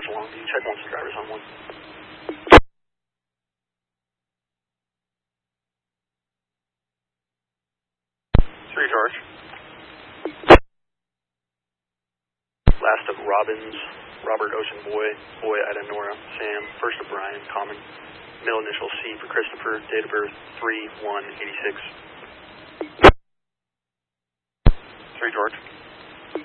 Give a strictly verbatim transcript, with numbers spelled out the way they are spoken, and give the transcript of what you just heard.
George Longview. Check once the driver's on one. Three George. Last of Robbins, Robert Ocean Boy, Boy Ida Nora, Sam, first of Brian, common, middle initial C for Christopher, date of birth three one eighty-six. Three George.